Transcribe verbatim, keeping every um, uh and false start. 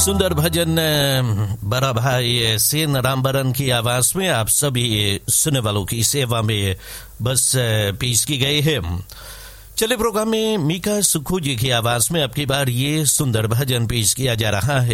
सुंदर भजन बड़ा भाई सेन रामबरन की आवाज में आप सभी सुनने वालों की सेवा में बस पेश की गई है। चले प्रोग्राम में मीका सुखू जी की आवाज में अब की बार ये सुंदर भजन पेश किया जा रहा है।